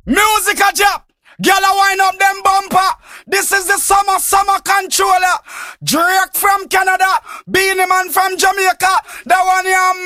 Music a drop. Girl a wind up them bumper. This is the summer controller. Drake from Canada. Beanie Man from Jamaica. The one you